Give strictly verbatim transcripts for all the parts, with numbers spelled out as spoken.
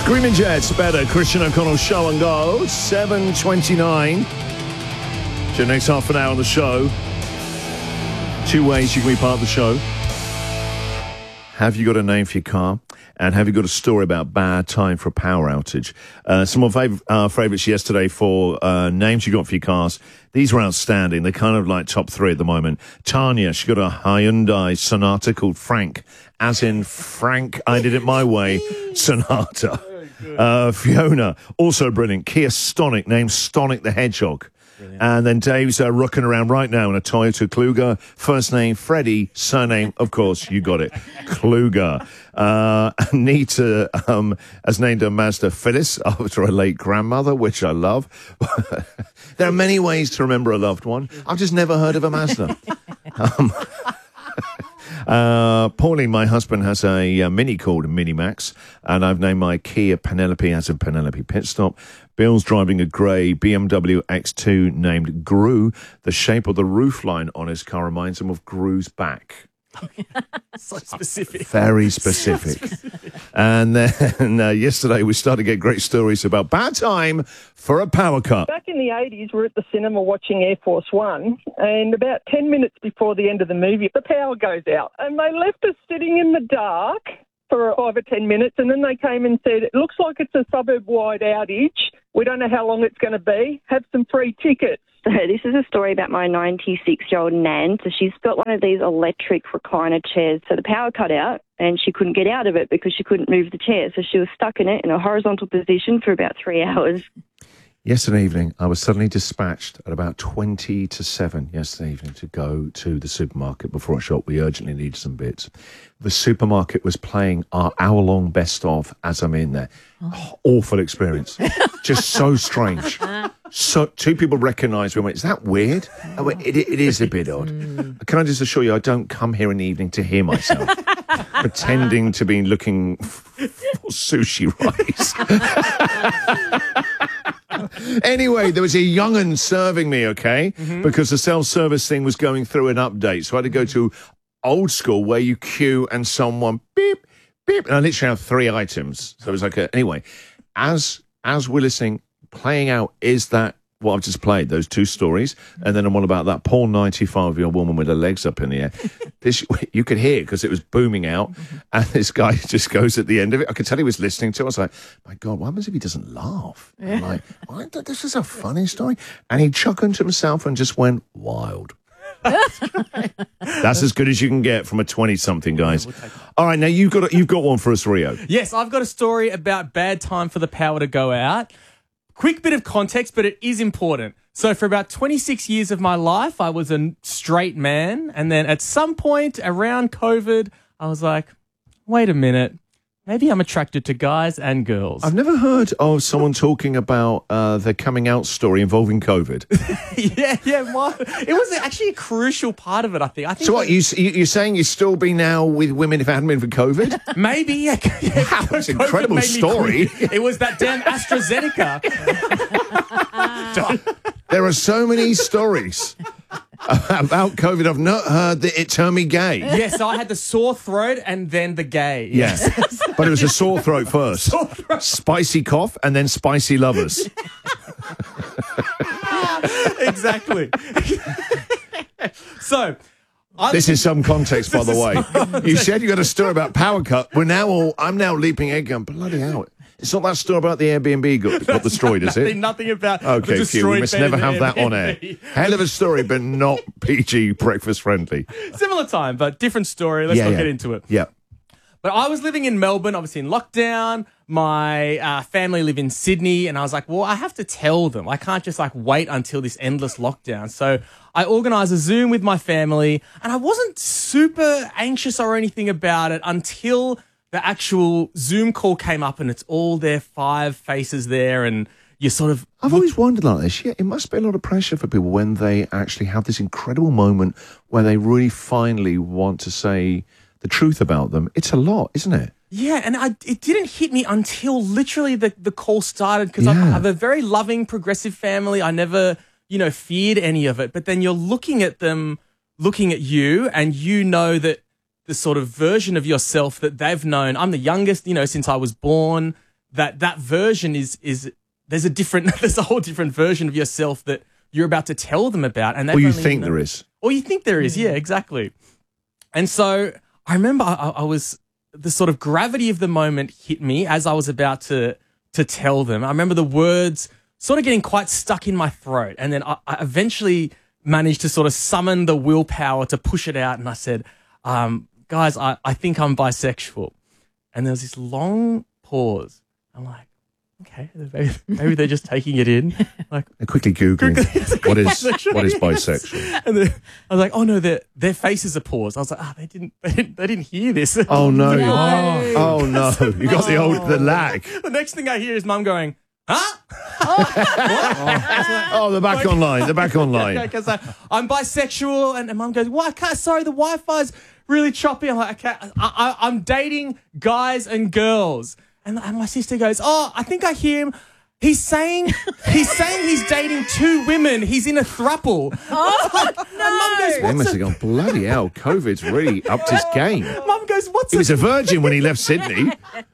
Screaming Jets, better. Christian O'Connell show and go. seven twenty-nine. So next half an hour on the show. Two ways you can be part of the show. Have you got a name for your car? And have you got a story about bad time for a power outage? Uh, some of our fav- uh, favourites yesterday for uh, names you got for your cars. These are outstanding. They're kind of like top three at the moment. Tanya, she got a Hyundai Sonata called Frank, as in Frank, I did it my way, Sonata. Uh, Fiona, also brilliant. Kia Stonic, named Stonic the Hedgehog. Brilliant. And then Dave's uh, rocking around right now in a Toyota Kluger. First name, Freddie. Surname, of course, you got it, Kluger. Uh, Anita um, has named her Mazda Phyllis after a late grandmother, which I love. There are many ways to remember a loved one. I've just never heard of a Mazda. um, Uh, Pauline, my husband, has a uh, Mini called Minimax, and I've named my Kia Penelope as a Penelope pit stop. Bill's driving a grey B M W X two named Gru. The shape of the roofline on his car reminds him of Gru's back. So specific. Very specific. So specific. And then uh, yesterday we started to get great stories about bad time for a power cut. Back in the eighties, we're at the cinema watching Air Force One, and about ten minutes before the end of the movie, the power goes out. And they left us sitting in the dark for five or ten minutes, and then they came and said, it looks like it's a suburb-wide outage. We don't know how long it's going to be. Have some free tickets. So this is a story about my ninety-six-year-old Nan. So she's got one of these electric recliner chairs. So the power cut out and she couldn't get out of it because she couldn't move the chair. So she was stuck in it in a horizontal position for about three hours. Yesterday evening, I was suddenly dispatched at about twenty to seven yesterday evening to go to the supermarket before I shop. We urgently needed some bits. The supermarket was playing our hour-long best of as I'm in there. Oh, awful experience. Just so strange. So two people recognised me and went, is that weird? I went, it, it is a bit odd. Mm. Can I just assure you, I don't come here in the evening to hear myself pretending to be looking for sushi rice. Anyway, there was a young'un serving me, okay, mm-hmm. because the self-service thing was going through an update. So I had to go to old school where you queue and someone beep, beep. And I literally have three items. So it was like a, anyway, as as we're listening, playing out is that what I've just played, those two stories, and then one about that poor ninety-five-year-old woman with her legs up in the air. This, you could hear because it was booming out, and this guy just goes at the end of it. I could tell he was listening to it. I was like, my God, what happens if he doesn't laugh? Yeah. I'm like, I, this is a funny story. And he chuckled to himself and just went wild. That's, That's as good as you can get from a twenty-something, guys. Yeah, we'll all right, now you've got, a, you've got one for us, Rio. Yes, I've got a story about bad time for the power to go out. Quick bit of context, but it is important. So for about twenty-six years of my life, I was a straight man. And then at some point around COVID, I was like, wait a minute. Maybe I'm attracted to guys and girls. I've never heard of someone talking about uh, their coming out story involving COVID. yeah, yeah. My, it was actually a crucial part of it, I think. I think so what, you, you're saying you'd still be now with women if it hadn't been for COVID? Maybe, yeah. yeah wow, it's an incredible story. It was that damn AstraZeneca. There are so many stories about COVID. I've not heard that it turned me gay. Yes, so I had the sore throat and then the gay. Yes, yes. But it was a sore throat first. Sore throat. Spicy cough and then spicy lovers. Exactly. So... I'm this is some context, by the way. You said you got a story about power cut. We're now all, I'm now leaping egg going, bloody hell. It's not that story about the Airbnb got, got destroyed, is nothing, it? Nothing about okay, the destroyed phew, we must never have Airbnb. that on air. Hell of a story, but not P G breakfast friendly. Similar time, but different story. Let's yeah, not yeah. get into it. Yeah. But I was living in Melbourne, obviously in lockdown. My uh, family live in Sydney, and I was like, well, I have to tell them. I can't just like wait until this endless lockdown. So I organised a Zoom with my family, and I wasn't super anxious or anything about it until the actual Zoom call came up, and it's all their five faces there, and you sort of... I've always wondered like this. Yeah, it must be a lot of pressure for people when they actually have this incredible moment where they really finally want to say the truth about them. It's a lot, isn't it? Yeah, and I, it didn't hit me until literally the, the call started because yeah. I have a very loving, progressive family. I never, you know, feared any of it. But then you're looking at them, looking at you, and you know that the sort of version of yourself that they've known. I'm the youngest, you know, since I was born. that that version is is there's a different there's a whole different version of yourself that you're about to tell them about, and Or you think there is. Or you think there is, yeah, exactly. And so I remember I, I was the sort of gravity of the moment hit me as I was about to to tell them. I remember the words sort of getting quite stuck in my throat, and then I, I eventually managed to sort of summon the willpower to push it out, and I said, um, "Guys, I, I think I'm bisexual." And there was this long pause. I'm like, okay, maybe, maybe they're just taking it in. Like, They're quickly Googling what is bisexual. what is Yes. bisexual. And then I was like, oh no, their their faces are paused. I was like, ah, oh, they didn't, they didn't, they didn't hear this. Oh no! No. Oh no! You got the old the lag. The next thing I hear is Mum going, huh? Oh, they're back online. They're back online. Because I'm bisexual, and, and Mum goes, "Why can't? Sorry, the Wi-Fi's really choppy." I'm like, "Okay, I, I, I'm dating guys and girls," and, and my sister goes, "Oh, I think I hear him. He's saying he's saying he's dating two women. He's in a thruple." Oh, and Mum goes, They "What's must a have gone, bloody hell, COVID's really upped his game. Mum goes, what's He a was a virgin when he left Sydney.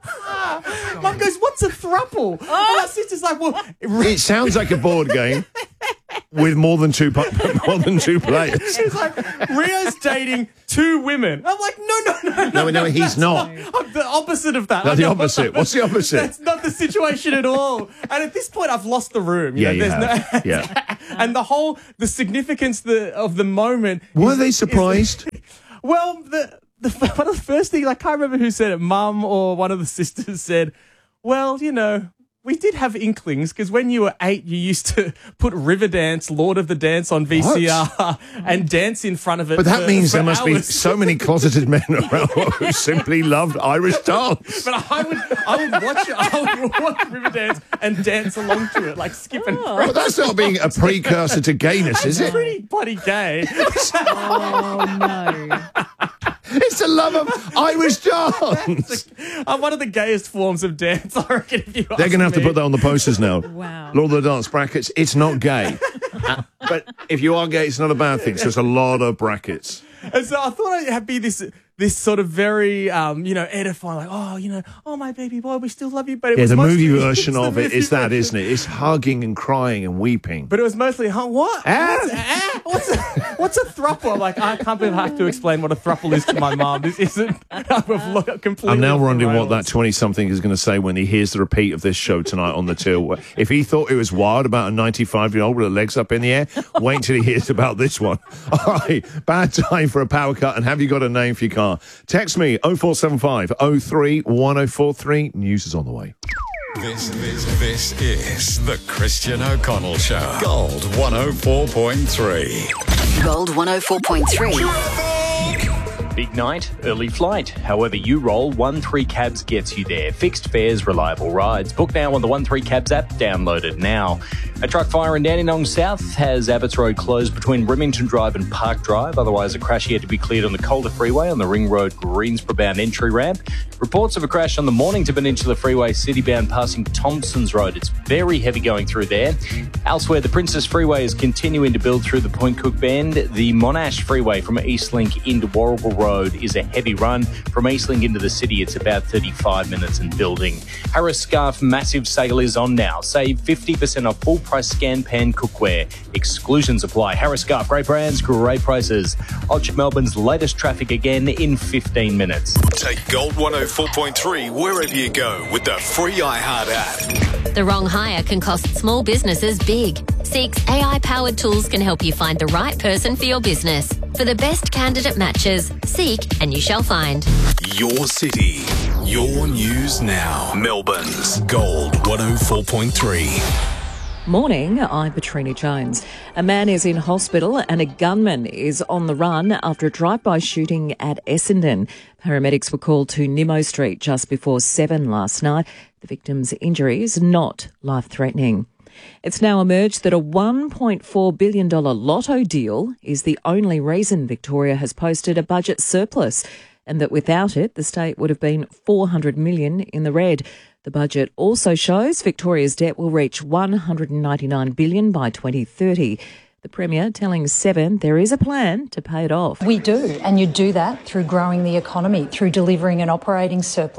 Mum goes, what's a thruple?" And my sister's like, well, It sounds like a board game with more than two pu- more than two players. It's like, Rio's dating two women. I'm like, no, no, no, no. No, no, he's that's not. I'm the opposite of that. No, Like, the I'm- opposite. What's the opposite? That's not the situation at all. And at this point, I've lost the room. Yeah, know, you there's have. No, Yeah. And the whole, the significance the, of the moment. Were is- they is- surprised? well, the, the one of the first things, I can't remember who said it, Mum or one of the sisters said, well, you know, we did have inklings because when you were eight, you used to put Riverdance, Lord of the Dance on V C R and dance in front of it. But that for- means for there must be hours. so many closeted men around who simply loved Irish dance. But I would, I would watch it. I would watch Riverdance and dance along to it, like skip and Well, that's not being a precursor to gayness, is It's it? pretty bloody gay. Oh, no. It's the love of Irish dance. I'm one of the gayest forms of dance, I reckon. If you They're going to have to put that on the posters now. Wow. Lord of the Dance brackets, it's not gay. Uh, but if you are gay, it's not a bad thing. So there's a lot of brackets. And so I thought it'd be this, this sort of very, um, you know, edifying, like, oh, you know, oh my baby boy, we still love you. But it Yeah, was the mostly, movie version it's the of it movie is that, version. isn't it? It's hugging and crying and weeping. But it was mostly, huh? What? Ah. What's, ah, what's, a, what's a thruple? I'm like, I can't believe I have to explain what a thruple is to my mum. This isn't. I've looked completely. I'm now off the wondering what rails. that twenty-something is going to say when he hears the repeat of this show tonight on the till. If he thought it was wild about a ninety-five-year-old with her legs up in the air, wait till he hears about this one. All right, bad time for a power cut, and have you got a name for your car? Text me oh four seven five oh three one oh four three. News is on the way. This, this, this is the Christian O'Connell Show. Gold one oh four point three. Gold one oh four point three. Big night, early flight. However you roll, one three Cabs gets you there. Fixed fares, reliable rides. Book now on the one three Cabs app. Download it now. A truck fire in Dandenong South has Abbots Road closed between Remington Drive and Park Drive. Otherwise, a crash yet to be cleared on the Calder Freeway on the Ring Road Greensboro bound entry ramp. Reports of a crash on the Mornington Peninsula Freeway city bound passing Thompson's Road. It's very heavy going through there. Elsewhere, the Princess Freeway is continuing to build through the Point Cook Bend. The Monash Freeway from Eastlink into Warragul Road is a heavy run. From Eastlink into the city, it's about thirty-five minutes and building. Harris Scarf massive sale is on now. Save fifty percent off full price scan pan cookware. Exclusions apply. Harris Scarf, great brands, great prices. I'll check Melbourne's latest traffic again in fifteen minutes. Take Gold one oh four point three wherever you go with the free iHeart app. The wrong hire can cost small businesses big. Seek's A I-powered tools can help you find the right person for your business. For the best candidate matches, seek and you shall find. Your city, your news now. Melbourne's Gold one oh four point three. Morning, I'm Petrina Jones. A man is in hospital and a gunman is on the run after a drive-by shooting at Essendon. Paramedics were called to Nimmo Street just before seven last night. The victim's injuries not life-threatening. It's now emerged that a one point four billion dollars lotto deal is the only reason Victoria has posted a budget surplus, and that without it, the state would have been four hundred million dollars in the red. The budget also shows Victoria's debt will reach one hundred ninety-nine billion dollars by twenty thirty. The Premier telling Seven there is a plan to pay it off. We do, and you do that through growing the economy, through delivering an operating surplus.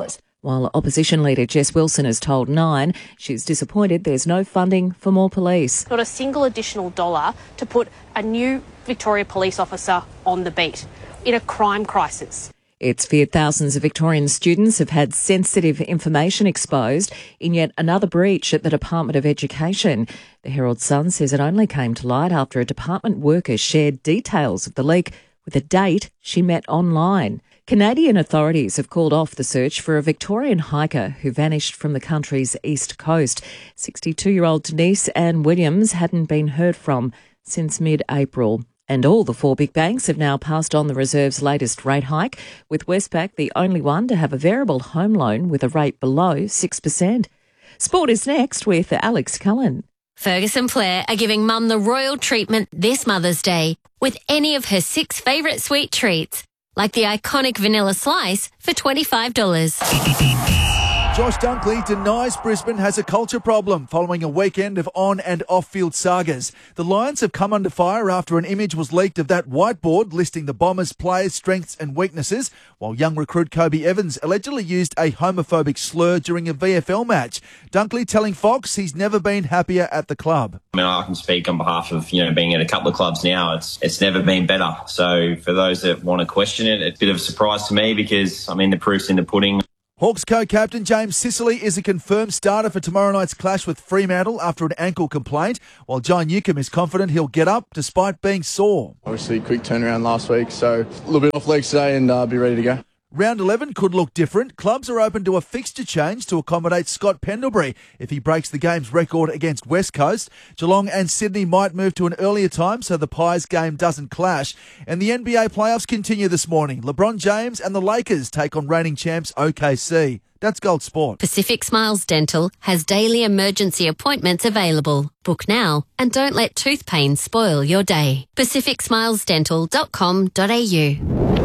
While Opposition Leader Jess Wilson has told Nine she's disappointed there's no funding for more police. Not a single additional dollar to put a new Victoria police officer on the beat in a crime crisis. It's feared thousands of Victorian students have had sensitive information exposed in yet another breach at the Department of Education. The Herald Sun says it only came to light after a department worker shared details of the leak with a date she met online. Canadian authorities have called off the search for a Victorian hiker who vanished from the country's east coast. sixty-two-year-old Denise Ann Williams hadn't been heard from since mid-April. And all the four big banks have now passed on the Reserve's latest rate hike, with Westpac the only one to have a variable home loan with a rate below six percent. Sport is next with Alex Cullen. Ferguson Blair are giving Mum the royal treatment this Mother's Day with any of her six favourite sweet treats, like the iconic vanilla slice for twenty-five dollars. Josh Dunkley denies Brisbane has a culture problem following a weekend of on- and off-field sagas. The Lions have come under fire after an image was leaked of that whiteboard listing the Bombers' players' strengths and weaknesses, while young recruit Kobe Evans allegedly used a homophobic slur during a V F L match. Dunkley telling Fox he's never been happier at the club. I mean, I can speak on behalf of, you know, being at a couple of clubs now. It's it's never been better. So for those that want to question it, it's a bit of a surprise to me because, I mean, the proof's in the pudding. Hawks co-captain James Sicily is a confirmed starter for tomorrow night's clash with Fremantle after an ankle complaint, while John Newcombe is confident he'll get up despite being sore. Obviously, quick turnaround last week, so a little bit off legs today and uh, be ready to go. Round eleven could look different. Clubs are open to a fixture change to accommodate Scott Pendlebury if he breaks the game's record against West Coast. Geelong and Sydney might move to an earlier time so the Pies game doesn't clash. And the N B A playoffs continue this morning. LeBron James and the Lakers take on reigning champs O K C. That's Gold Sport. Pacific Smiles Dental has daily emergency appointments available. Book now and don't let tooth pain spoil your day. pacific smiles dental dot com dot a u.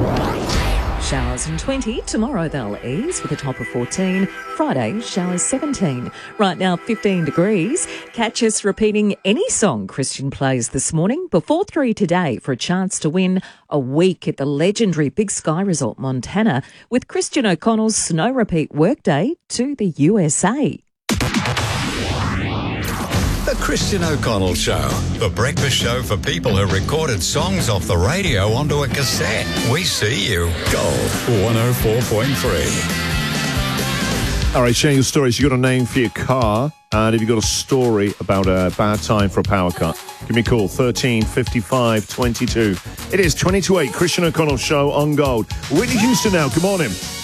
Showers and twenty. Tomorrow they'll ease with a top of fourteen. Friday, showers seventeen. Right now, fifteen degrees. Catch us repeating any song Christian plays this morning before three today for a chance to win a week at the legendary Big Sky Resort, Montana, with Christian O'Connell's Snow Repeat Workday to the U S A. The Christian O'Connell Show, the breakfast show for people who recorded songs off the radio onto a cassette. We see you. Gold one oh four point three. All right, sharing your stories. You got a name for your car, and if you got a story about a bad time for a power cut, give me a call, thirteen fifty-five twenty-two. It is twenty to eight, Christian O'Connell Show on Gold. Whitney Houston now, good morning.